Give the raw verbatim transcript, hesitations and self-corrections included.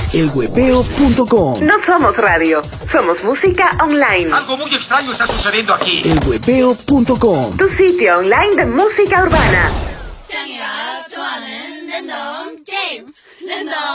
el huepeo punto com. No somos radio, somos música online. Algo muy extraño está sucediendo aquí. el huepeo punto com. Tu sitio online de música urbana. 짱이가 좋아하는 랜덤 게임 랜덤